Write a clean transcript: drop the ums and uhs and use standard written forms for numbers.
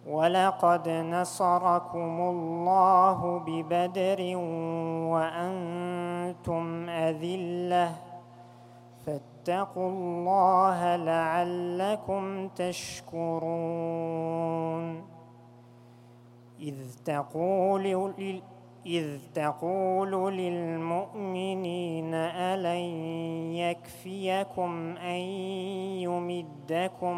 ولقد نصركم الله ببدر وأنتم أذلة فاتقوا الله لعلكم تشكرون. إذ تقول للمؤمنين ألن يكفيكم أن يمدكم